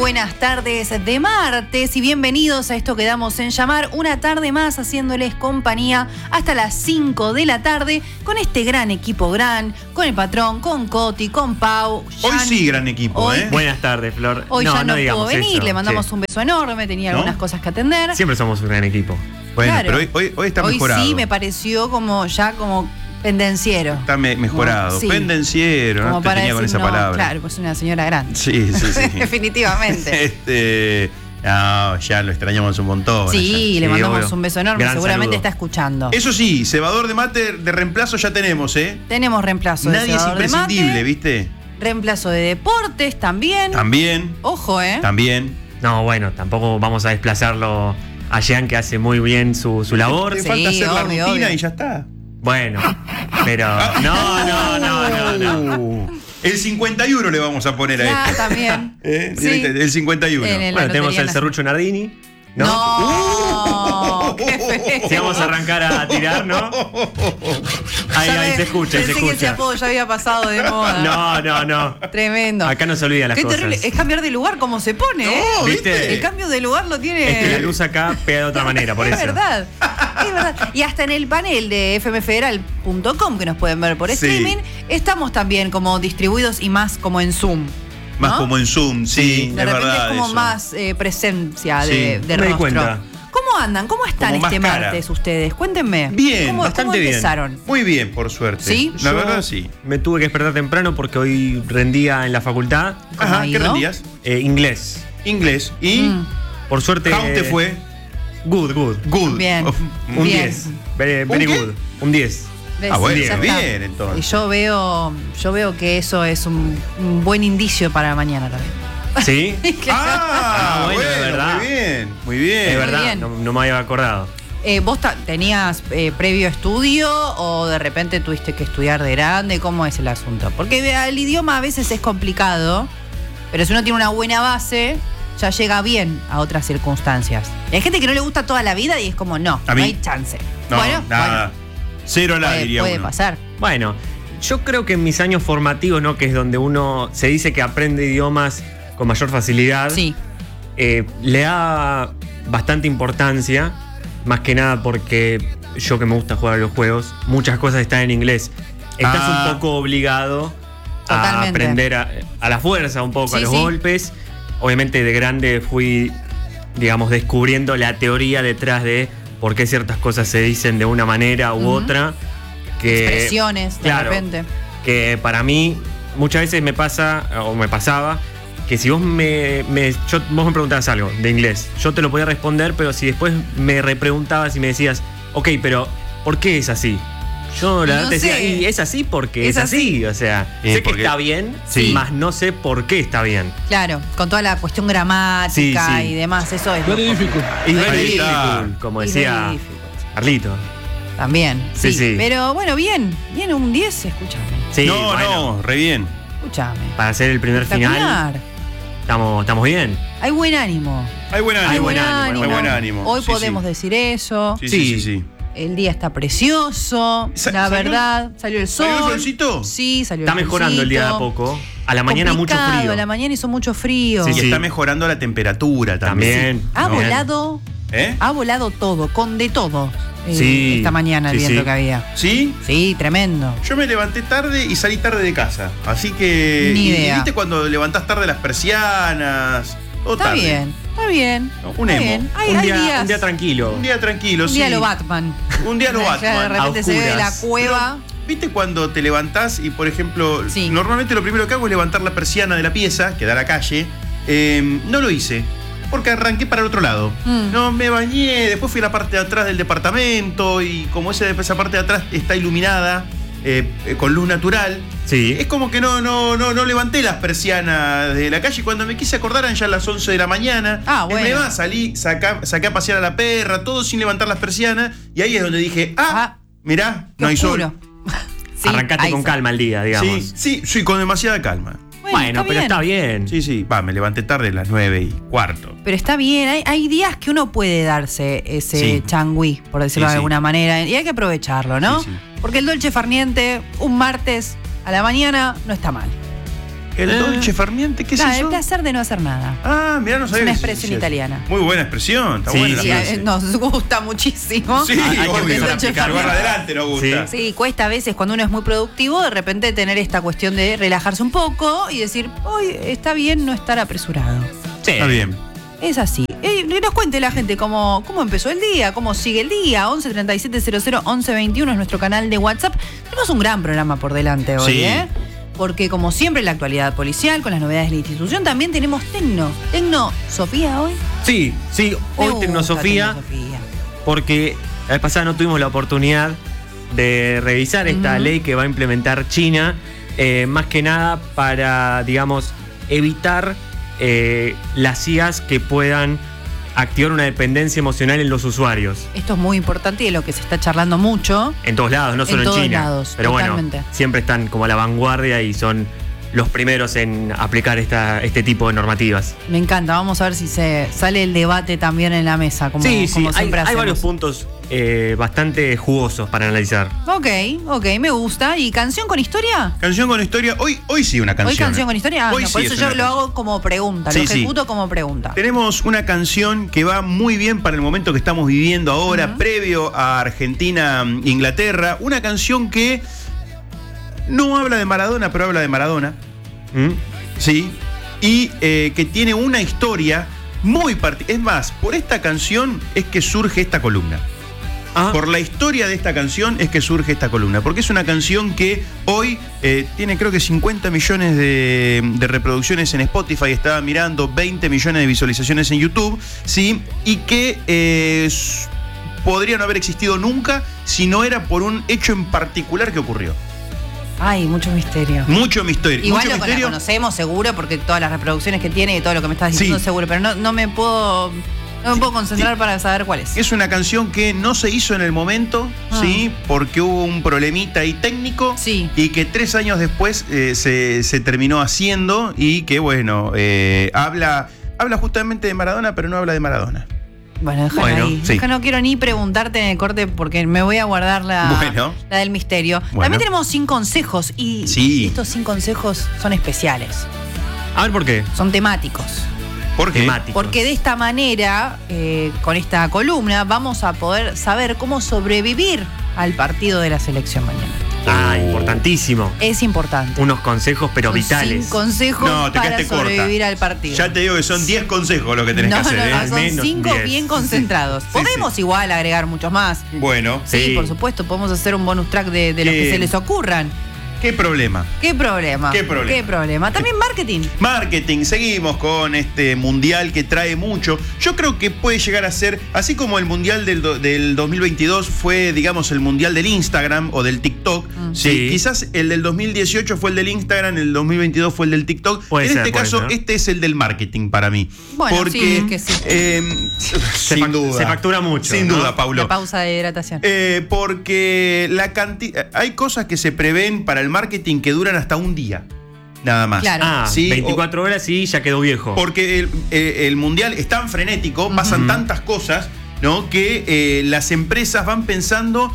buenas tardes de martes y bienvenidos a esto que damos en llamar una tarde más, haciéndoles compañía hasta las 5 de la tarde con este gran equipo con el patrón, con Coti, con Pau. Hoy sí, gran equipo, hoy, Buenas tardes, Flor. Hoy ya no pudo venir, eso. le mandamos un beso enorme, tenía algunas cosas que atender. Siempre somos un gran equipo. Bueno, claro. pero hoy está mejorado. Hoy sí me pareció como pendenciero. Está mejorado. Sí. Pendenciero, como no te para tenía decir, con esa palabra. Claro, pues una señora grande. Sí. Definitivamente. No, ya lo extrañamos un montón. Sí, le mandamos obvio. un beso enorme, Gran seguramente saludo. está escuchando. Eso sí, cebador de mate de reemplazo ya tenemos, ¿eh? Tenemos reemplazo de Nadie es cebador de mate, imprescindible, ¿viste? reemplazo de deportes también. También. Ojo, También. No, bueno, tampoco vamos a desplazarlo a Jean, que hace muy bien su labor. Te Sí, falta hacer la obvio, rutina obvio. y ya está. Bueno, pero no. El 51 le vamos a poner a Ya, esto. también. Sí. El 51. En el- Bueno, la tenemos lotería el serrucho Nardini. No, qué feo. Si vamos a arrancar a tirar, ¿no? Ahí se escucha, Pensé que ese apodo ya había pasado de moda. No. Tremendo. Acá no se olvida las Qué cosas. terrible. Es cambiar de lugar como se pone, ¿eh? No, ¿viste? El cambio de lugar lo tiene. Es que la luz acá pega de otra manera, por es eso. verdad. Es verdad. Y hasta en el panel de fmfederal.com, que nos pueden ver por Sí. streaming, estamos también como distribuidos y más como en Zoom. Más ¿no? como en Zoom, sí, De es repente verdad. es como eso. más presencia Sí, de me di rostro. cuenta. ¿Cómo andan? ¿Cómo están Como más este cara. martes ustedes? Cuéntenme. Bien, ¿Cómo bastante bien. empezaron? Muy bien, por suerte. ¿Sí? La Yo verdad, sí. Me tuve que despertar temprano porque hoy rendía en la facultad ¿Cómo Ajá, ha ¿qué ido? rendías? inglés. Inglés. ¿Y Por suerte. how te fue? Good. Good. Bien. Un Bien. 10. Very ¿Un qué? good. Un 10. ¿Ves? Ah, bueno, Ya está. bien, entonces. Y yo veo que eso es un buen indicio para mañana también. ¿Sí? Ah, bueno, bueno, es verdad. muy bien, muy bien. Es verdad, bien. no me había acordado. ¿Vos tenías previo estudio o de repente tuviste que estudiar de grande? ¿Cómo es el asunto? Porque el idioma a veces es complicado, pero si uno tiene una buena base, ya llega bien a otras circunstancias. Hay gente que no le gusta toda la vida y es como, no A mí. hay chance. No, nada. Cero a la, diría puede uno. pasar. Bueno, yo creo que en mis años formativos, ¿no? Que es donde uno se dice que aprende idiomas con mayor facilidad. Sí. Le da bastante importancia, más que nada porque yo que me gusta jugar a los juegos, muchas cosas están en inglés. Estás un poco obligado a Totalmente. aprender a la fuerza un poco, Sí, a los sí. golpes. Obviamente de grande fui, digamos, descubriendo la teoría detrás de por qué ciertas cosas se dicen de una manera u otra. Que, Expresiones, de repente. Que para mí muchas veces me pasa, o me pasaba, que si vos vos me preguntabas algo de inglés, yo te lo podía responder, pero si después me repreguntabas y me decías, ok, pero ¿por qué es así? Yo la verdad No te decía, sé. y es así porque Es es así. O sea, sé que porque- está bien, Sí. más no sé por qué está bien. Claro, con toda la cuestión gramática Sí, sí. y demás, eso es. Very difficult. It's very Ahí está. difficult, como It's decía very difficult. Carlito. También, sí. Sí, sí. Pero bueno, bien un 10, escúchame. Sí, no, bueno, no, re bien. Escúchame. para hacer el primer final, Espectacular. estamos bien. Hay buen ánimo. Hay buen ánimo. Hay buen ánimo, Hay buen ánimo. Hoy Sí, podemos sí. decir eso. Sí. El día está precioso. La ¿Salió- verdad, salió el sol. ¿Salió el solcito? Sí, salió Está el mejorando el día de a solcito. poco. A la mañana mucho Complicado, frío. A la mañana hizo mucho frío. Y Sí, está mejorando la temperatura también. También. Ha ¿no? volado. ¿Eh? Ha volado todo, con de todo. Sí, Esta mañana el sí, viento sí. que había. ¿Sí? Sí, tremendo. Yo me levanté tarde y salí tarde de casa. Así que. Ni y idea. ¿viste cuando levantás tarde las persianas? Todo Está tarde. bien, está bien. No, un está emo. bien. Hay Un días. día tranquilo. Un día tranquilo, Un sí. día lo Batman. Un día lo Ya Batman. de repente a se ve de la oscuras. cueva. ¿Viste cuando te levantás y, por ejemplo, Sí. normalmente lo primero que hago es levantar la persiana de la pieza, que da a la calle? No lo hice, porque arranqué para el otro lado. No me bañé, después fui a la parte de atrás del departamento y como esa parte de atrás está iluminada con luz natural, Sí. es como que no levanté las persianas de la calle y cuando me quise acordar eran ya las 11 de la mañana. Ah, bueno. Es más, salí, saqué a pasear a la perra, todo sin levantar las persianas y ahí es donde dije, mirá, qué no hay oscuro. sol. Sí, Arrancaste ahí con está. calma el día, digamos. Sí, con demasiada calma. Bueno, pero está bien. Sí, me levanté tarde a las 9:15. Pero está bien, hay días que uno puede darse ese Sí. changüí, por decirlo Sí, de sí. alguna manera, y hay que aprovecharlo, ¿no? Sí, sí. Porque el dolce farniente, un martes a la mañana, no está mal. ¿El dolce farniente? ¿Qué es El eso? placer de no hacer nada. Ah, mirá, no sabía. Es una que se expresión decía eso. italiana. Muy buena expresión, está Sí, buena Sí, la frase. nos gusta muchísimo. Sí, Hay que obvio. empezar a Dolce aplicar. Barra farniente. adelante nos gusta. Sí, cuesta a veces cuando uno es muy productivo, de repente tener esta cuestión de relajarse un poco y decir, hoy está bien no estar apresurado. Sí. Está bien. Es así. Que nos cuente la gente cómo empezó el día, cómo sigue el día. 11 37 00 11 21 es nuestro canal de WhatsApp. Tenemos un gran programa por delante hoy, Sí. Porque como siempre la actualidad policial, con las novedades de la institución, también tenemos Tecno. Tecno, Sofía hoy. Sí, Me hoy gusta Tecnosofía, Tecnosofía. porque la vez pasada no tuvimos la oportunidad de revisar esta ley que va a implementar China, más que nada para, digamos, evitar las IAs que puedan activar una dependencia emocional en los usuarios. Esto es muy importante y de lo que se está charlando mucho. En todos lados, no solo en todos China. lados, pero totalmente. bueno, siempre están como a la vanguardia y son los primeros en aplicar este tipo de normativas. Me encanta, vamos a ver si se sale el debate también en la mesa, como Hay siempre hacemos. varios puntos bastante jugosos para analizar. Ok, me gusta. ¿Y canción con historia? Canción con historia. Hoy sí una canción. ¿Hoy canción con historia? Ah, Hoy no, sí por eso es yo una lo canción. hago como pregunta, Sí, lo sí. ejecuto como pregunta. Tenemos una canción que va muy bien para el momento que estamos viviendo ahora, previo a Argentina-Inglaterra. Una canción que no habla de Maradona, pero habla de Maradona. ¿Mm? Sí. Y que tiene una historia muy particular. Es más, por esta canción es que surge esta columna. Ah, Por la historia de esta canción es que surge esta columna, porque es una canción que hoy tiene creo que 50 millones de reproducciones en Spotify, estaba mirando 20 millones de visualizaciones en YouTube, ¿sí? Y que podría no haber existido nunca si no era por un hecho en particular que ocurrió. Ay, mucho misterio. Mucho misterio. Igual mucho lo la misterio. conocemos seguro porque todas las reproducciones que tiene y todo lo que me estás diciendo Sí. seguro, pero no me puedo concentrar para saber cuál es. Es una canción que no se hizo en el momento, ¿sí? Porque hubo un problemita ahí técnico. Sí. Y que 3 años después se terminó haciendo y que, bueno, habla justamente de Maradona, pero no habla de Maradona. Bueno, déjalo Bueno, ahí. sí. No quiero ni preguntarte en el corte porque me voy a guardar Bueno. la del misterio. Bueno. También tenemos 5 consejos y Sí. estos 5 consejos son especiales, a ver por qué. son temáticos. ¿Por qué? Temáticos. Porque de esta manera, con esta columna, vamos a poder saber cómo sobrevivir al partido de la selección mañana. Ah, importantísimo. Es importante. Unos consejos, pero Son vitales. 5 consejos No, te para quedaste corta. sobrevivir al partido. Ya te digo que son 10 consejos lo que tenés no, que hacer. no, no, Al son menos 5 10. bien concentrados. Sí, Podemos igual agregar muchos más. Bueno, Sí, Sí. por supuesto, podemos hacer un bonus track de lo que se les ocurran. ¿qué problema? ¿Qué problema? ¿Qué problema? ¿Qué problema? También marketing. Marketing, seguimos con este mundial que trae mucho. Yo creo que puede llegar a ser, así como el mundial del 2022 fue, digamos, el mundial del Instagram o del TikTok. Sí. Quizás el del 2018 fue el del Instagram, el 2022 fue el del TikTok. Puede en ser, este puede caso, ser. este es el del marketing para mí. Bueno, Porque, sí, es que sí. sin duda. Se factura mucho. Sin ¿no? duda, Paulo. La pausa de hidratación. Porque hay cosas que se prevén para el marketing que duran hasta un día, nada más. Claro. Ah, Sí, 24 horas y ya quedó viejo. Porque el mundial es tan frenético, pasan tantas cosas, ¿no? Que las empresas van pensando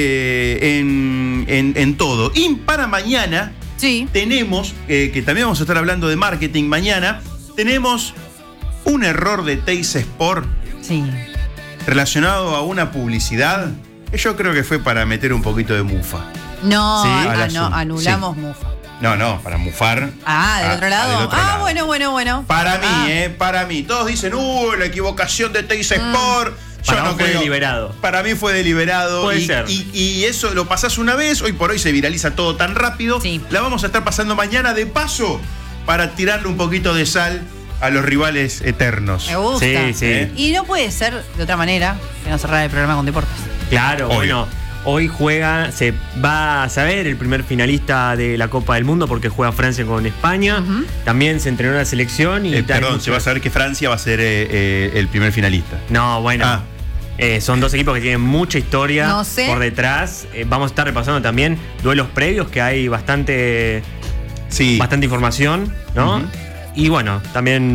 en todo. Y para mañana Sí. tenemos, que también vamos a estar hablando de marketing mañana, tenemos un error de Teis Sport Sí. relacionado a una publicidad que yo creo que fue para meter un poquito de mufa. No, Sí, al no, asunto. anulamos Mufa. No, para mufar. Del a- otro lado. del otro lado. Bueno. Para mí, Ah. para mí. Todos dicen, la equivocación de Teis Sport. Yo Para no vos fue creo. deliberado. Para mí fue deliberado. Puede y, ser. y eso lo pasás una vez, hoy por hoy se viraliza todo tan rápido. Sí. La vamos a estar pasando mañana de paso para tirarle un poquito de sal a los rivales eternos. Me gusta. Sí, sí. Y no puede ser de otra manera que no cerrar el programa con deportes. Claro, Obvio. bueno. Hoy se va a saber el primer finalista de la Copa del Mundo porque juega Francia con España. Ujú. También se entrenó la selección y Perdón, se va a saber que Francia va a ser el primer finalista. No, bueno. Ah. Son dos equipos que tienen mucha historia No sé. por detrás. Vamos a estar repasando también duelos previos, que hay bastante Sí. información, ¿no? Ujú. Y bueno, también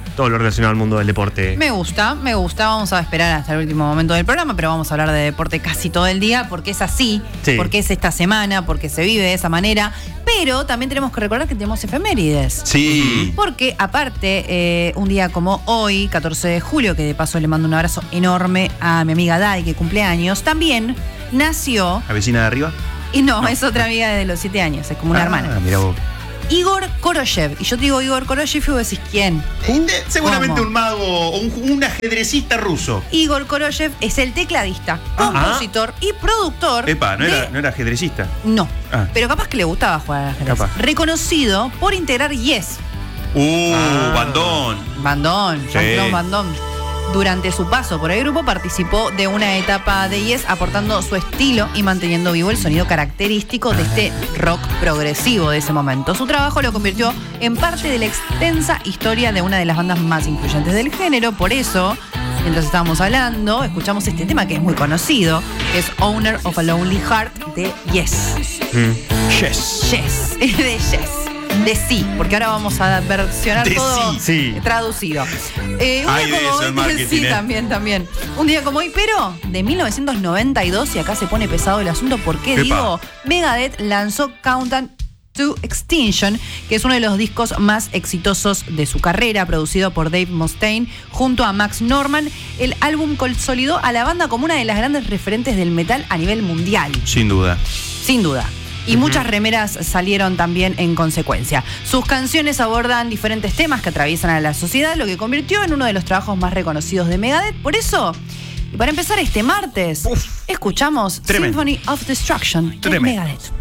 todo lo relacionado al mundo del deporte. Me gusta. Vamos a esperar hasta el último momento del programa, pero vamos a hablar de deporte casi todo el día, porque es así, Sí. porque es esta semana, porque se vive de esa manera. Pero también tenemos que recordar que tenemos efemérides. Sí. Porque aparte, un día como hoy, 14 de julio, que de paso le mando un abrazo enorme a mi amiga Dai, que cumple años, también nació, ¿La vecina de arriba? y no, es otra amiga de los 7 años, es como una hermana, Mira vos. Igor Koroshev. Y yo te digo Igor Koroshev y vos decís, ¿quién? Seguramente ¿Cómo? un mago o un ajedrecista ruso. Igor Koroshev es el tecladista, compositor y productor. Epa, no era ajedrecista. No, Ah. pero capaz que le gustaba jugar al ajedrez. Capaz. Reconocido por integrar Yes. Bandón. Bandón, Sí. Jean-Claude Bandón. Durante su paso por el grupo participó de una etapa de Yes aportando su estilo y manteniendo vivo el sonido característico de este rock progresivo de ese momento. Su trabajo lo convirtió en parte de la extensa historia de una de las bandas más influyentes del género. Por eso, mientras estábamos hablando, escuchamos este tema que es muy conocido, que es Owner of a Lonely Heart de Yes. Yes. Yes, de Yes. De sí, porque ahora vamos a versionar De todo sí. traducido. Un Hay día de como eso en hoy, marketing, sí, también. Un día como hoy, pero de 1992, y acá se pone pesado el asunto, ¿por qué Epa. digo? Megadeth lanzó Countdown to Extinction, que es uno de los discos más exitosos de su carrera, producido por Dave Mustaine junto a Max Norman. El álbum consolidó a la banda como una de las grandes referentes del metal a nivel mundial. Sin duda. Sin duda. Y muchas remeras salieron también en consecuencia. Sus canciones abordan diferentes temas que atraviesan a la sociedad, lo que convirtió en uno de los trabajos más reconocidos de Megadeth. Por eso, y para empezar este martes, escuchamos Tremendo. Symphony of Destruction de Tremendo. Megadeth.